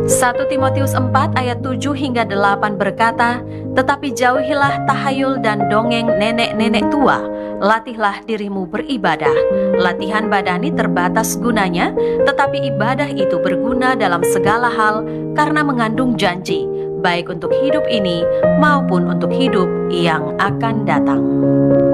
1 Timotius 4 ayat 7 hingga 8 berkata, "Tetapi jauhilah tahayul dan dongeng nenek-nenek tua, latihlah dirimu beribadah. Latihan badani terbatas gunanya, tetapi ibadah itu berguna dalam segala hal karena mengandung janji, baik untuk hidup ini maupun untuk hidup yang akan datang."